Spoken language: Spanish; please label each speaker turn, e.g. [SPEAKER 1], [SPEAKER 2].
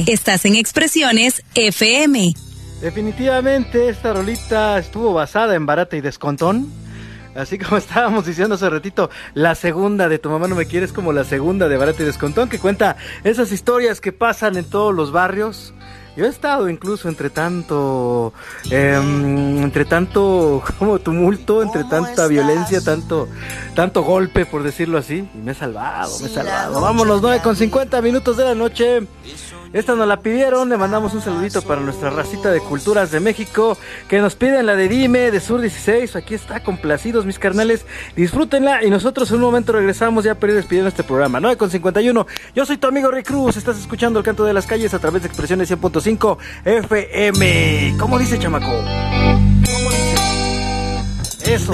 [SPEAKER 1] Chile. Estás en Expresiones FM.
[SPEAKER 2] Definitivamente esta rolita estuvo basada en Barata y Descontón. Así como estábamos diciendo hace ratito, la segunda de Tu Mamá No Me Quiere es como la segunda de Barata y Descontón, que cuenta esas historias que pasan en todos los barrios. Yo he estado incluso entre tanto como tumulto, entre tanta violencia, tanto golpe, por decirlo así, y me he salvado. Vámonos, 9:50 de la noche. Esta nos la pidieron, le mandamos un saludito para nuestra racita de Culturas de México, que nos piden la de Dime, de Sur 16, aquí está, complacidos mis carnales, disfrútenla, y nosotros en un momento regresamos ya para ir despidiendo este programa. 9:51, yo soy tu amigo Rick Cruz, estás escuchando El Canto de las Calles a través de Expresiones 100.5 FM. ¿Cómo dice, chamaco? ¿Cómo dice? Eso.